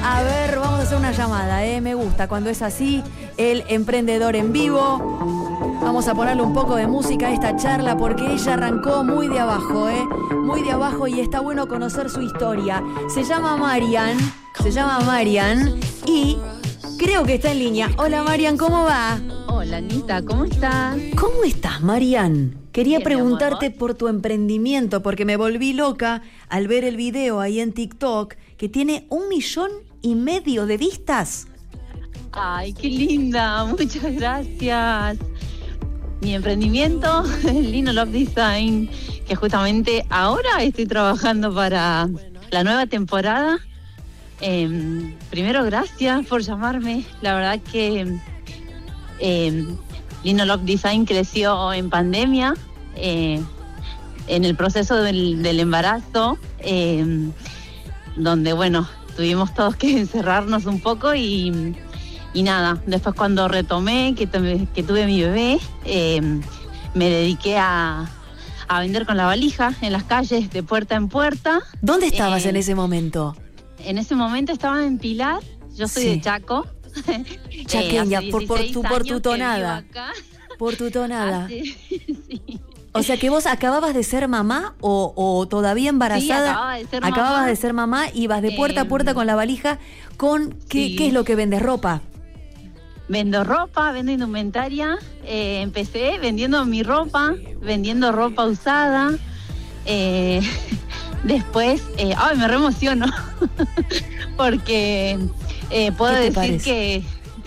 A ver, vamos a hacer una llamada, me gusta cuando es así, el emprendedor en vivo. Vamos a ponerle un poco de música a esta charla porque ella arrancó muy de abajo, muy de abajo, y está bueno conocer su historia. Se llama Marian y creo que está en línea. Hola Marian, ¿cómo va? Hola Anita, ¿cómo estás? ¿Cómo estás, Marian? Quería Bien, preguntarte por tu emprendimiento, porque me volví loca al ver el video ahí en TikTok, que tiene 1,5 millones de vistas. Ay, qué linda, muchas gracias. Mi emprendimiento es Lino Love Design, que justamente ahora estoy trabajando para la nueva temporada. Primero, gracias por llamarme. La verdad que Lino Love Design creció en pandemia, en el proceso del embarazo, donde, bueno, tuvimos todos que encerrarnos un poco y nada, después cuando retomé, que tuve mi bebé, me dediqué a vender con la valija en las calles de puerta en puerta. ¿Dónde estabas en ese momento? En ese momento estaba en Pilar, yo soy de Chaco. Chaqueña, por tu tonada. Por tu tonada. Sí. O sea que vos acababas de ser mamá o todavía embarazada. Sí, acababa de ser mamá. Acababas de ser mamá y vas de puerta a puerta con la valija. ¿Qué es lo que vendes? ¿Ropa? Vendo ropa, vendo indumentaria. Empecé vendiendo mi ropa, vendiendo ropa usada. Después, me reemociono porque puedo decir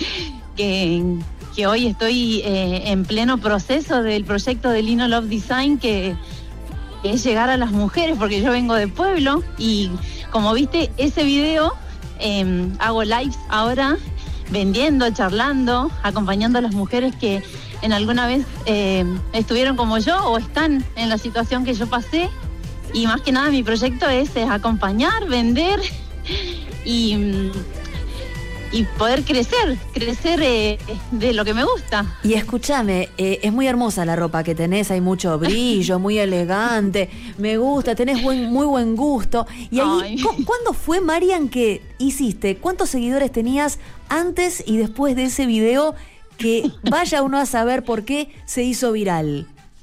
que hoy estoy en pleno proceso del proyecto de Lino Love Design, que es llegar a las mujeres, porque yo vengo de pueblo y como viste ese video, hago lives ahora vendiendo, charlando, acompañando a las mujeres que en alguna vez estuvieron como yo o están en la situación que yo pasé. Y más que nada mi proyecto es acompañar, vender y poder crecer de lo que me gusta. Y escúchame, es muy hermosa la ropa que tenés, hay mucho brillo, muy elegante, me gusta, tenés muy buen gusto. Y ahí, ¿cuándo fue, Marian, que hiciste? ¿Cuántos seguidores tenías antes y después de ese video que vaya uno a saber por qué se hizo viral?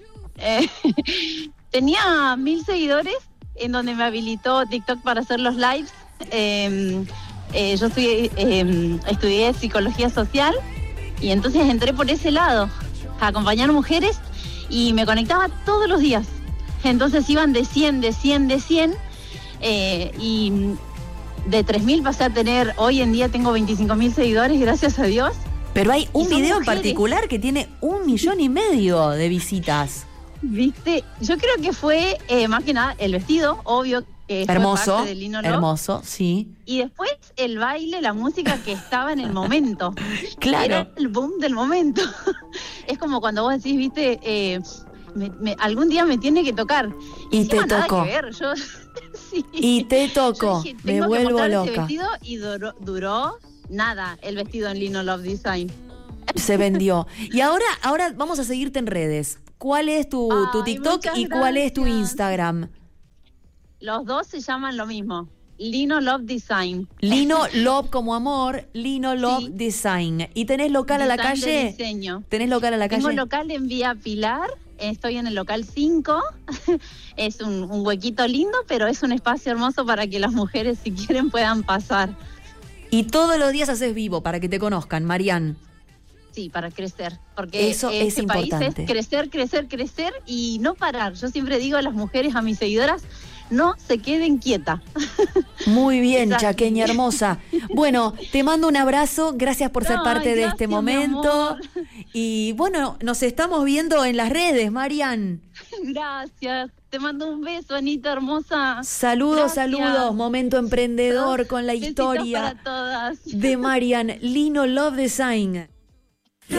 Tenía 1,000 seguidores, en donde me habilitó TikTok para hacer los lives. Yo estudié psicología social y entonces entré por ese lado, a acompañar mujeres, y me conectaba todos los días. Entonces iban de 100, y de 3,000 pasé a tener, hoy en día tengo 25,000 seguidores, gracias a Dios. Pero hay un video en particular que tiene 1,5 millones de visitas. ¿Viste? Yo creo que fue más que nada el vestido, obvio, que hermoso, fue parte de Lino Love. Hermoso, sí. Y después el baile, la música que estaba en el momento. Claro. Era el boom del momento. Es como cuando vos decís, viste, algún día me tiene que tocar. Y te tocó. Sí. Y te tocó. Dije, me vuelvo loca. Ese vestido y duró nada el vestido en Lino Love Design. Se vendió. Y ahora vamos a seguirte en redes. ¿Cuál es tu TikTok y cuál es tu Instagram? Los dos se llaman lo mismo, Lino Love Design. Lino Love como amor, Lino Love Design. ¿Y tenés local a la calle? Diseño. ¿Tenés local a la calle? Tengo local en Vía Pilar, estoy en el local 5. Es un huequito lindo, pero es un espacio hermoso para que las mujeres, si quieren, puedan pasar. Y todos los días haces vivo para que te conozcan, Marian. Sí, para crecer, porque eso es importante. País es crecer y no parar. Yo siempre digo a las mujeres, a mis seguidoras, no se queden quietas. Muy bien, chaqueña hermosa. Bueno, te mando un abrazo, gracias por ser parte de este momento. Y bueno, nos estamos viendo en las redes, Marian. Gracias, te mando un beso, Anita hermosa. Saludos, momento emprendedor con la historia para todas. de Marian, Lino Love Design.